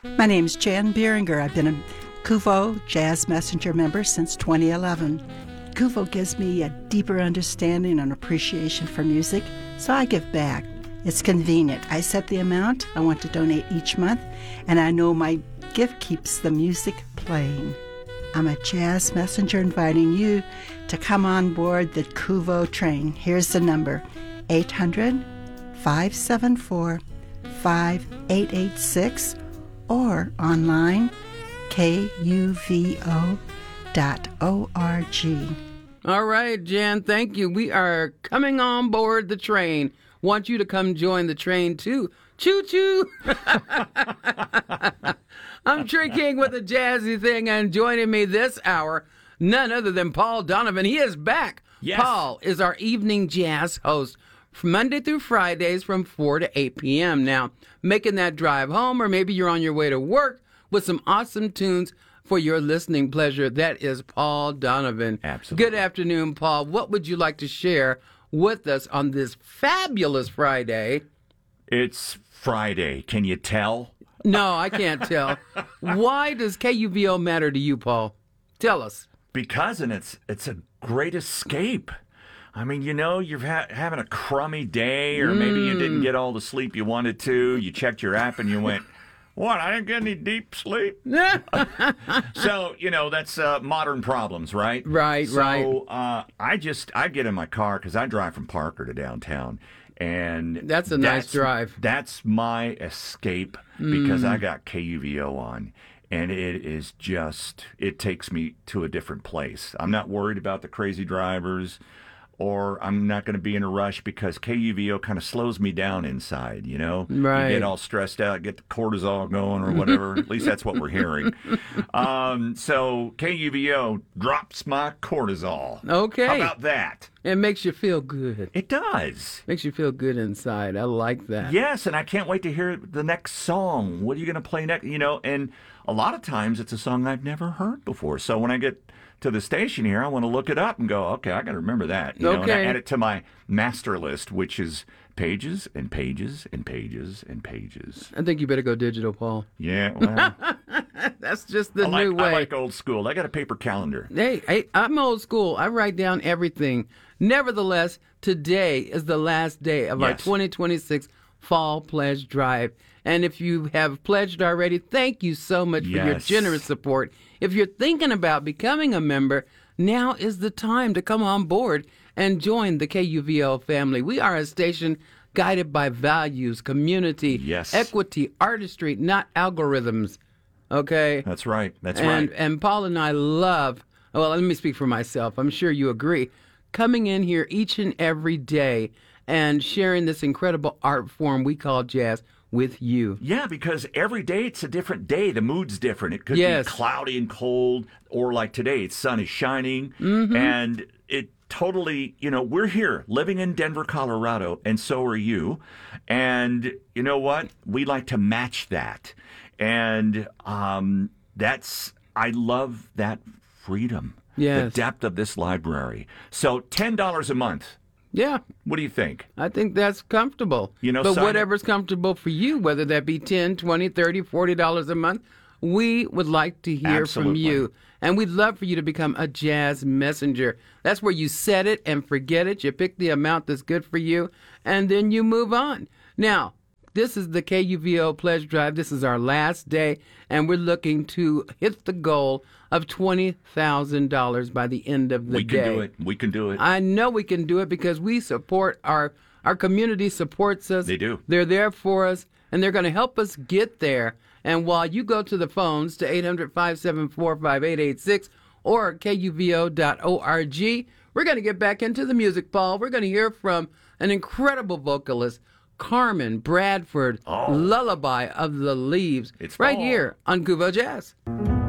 My name's Jan Beeringer. I've been a Kuvo Jazz Messenger member since 2011. Kuvo gives me a deeper understanding and appreciation for music, so I give back. It's convenient. I set the amount I want to donate each month, and I know my gift keeps the music playing. I'm a jazz messenger inviting you to come on board the Kuvo train. Here's the number, 800-574-5886, or online, kuvo.org. All right, Jan, thank you. We are coming on board the train. Want you to come join the train, too. Choo-choo! I'm Trey King with a jazzy thing, and joining me this hour, none other than Paul Donovan. He is back. Yes. Paul is our evening jazz host, Monday through Fridays from 4 to 8 p.m. Now, making that drive home, or maybe you're on your way to work with some awesome tunes for your listening pleasure. That is Paul Donovan. Absolutely. Good afternoon, Paul. What would you like to share with us on this fabulous Friday? It's Friday. Can you tell? No, I can't tell. Why does KUVO matter to you, Paul? Tell us. Because it's a great escape. I mean, you know, you're having a crummy day, or maybe you didn't get all the sleep you wanted to. You checked your app and you went, what, I didn't get any deep sleep? So, you know, that's modern problems, right? Right. So I get in my car because I drive from Parker to downtown. And that's a nice drive. That's my escape because I got KUVO on. And it takes me to a different place. I'm not worried about the crazy drivers, or I'm not going to be in a rush because KUVO kind of slows me down inside, you know? Right. You get all stressed out, get the cortisol going or whatever. At least that's what we're hearing. So KUVO drops my cortisol. Okay. How about that? It makes you feel good. It does. Makes you feel good inside. I like that. Yes, and I can't wait to hear the next song. What are you going to play next? You know, and a lot of times it's a song I've never heard before. So when I get to the station here, I want to look it up and go, okay, I got to remember that. You know, and I add it to my master list, which is pages and pages and pages and pages. I think you better go digital, Paul. Yeah, well. That's just the new way. I like old school. I got a paper calendar. Hey, I'm old school. I write down everything. Nevertheless, today is the last day of our 2026 Fall Pledge Drive. And if you have pledged already, thank you so much for your generous support. If you're thinking about becoming a member, now is the time to come on board and join the KUVO family. We are a station guided by values, community, equity, artistry, not algorithms. Okay? That's right. Right. And Paul and I love, well, let me speak for myself. I'm sure you agree. Coming in here each and every day and sharing this incredible art form we call jazz with you. Yeah, because every day it's a different day. The mood's different. It could be cloudy and cold, or like today, the sun is shining. And it totally, you know, we're here living in Denver, Colorado, and so are you. And you know what? We like to match that. And I love that freedom. Yes. The depth of this library. So $10 a month. Yeah. What do you think? I think that's comfortable. You know, but whatever's comfortable for you, whether that be $10, $20, $30, $40 a month, we would like to hear from you. And we'd love for you to become a jazz messenger. That's where you set it and forget it. You pick the amount that's good for you, and then you move on. Now, this is the KUVO Pledge Drive. This is our last day, and we're looking to hit the goal of $20,000 by the end of the day. We can do it. I know we can do it because we support our community supports us. They do. They're there for us, and they're going to help us get there. And while you go to the phones to 800-574-5886 or kuvo.org, we're going to get back into the music, Paul. We're going to hear from an incredible vocalist, Carmen Bradford, Lullaby of the Leaves, it's right fall. here on Kuvo Jazz.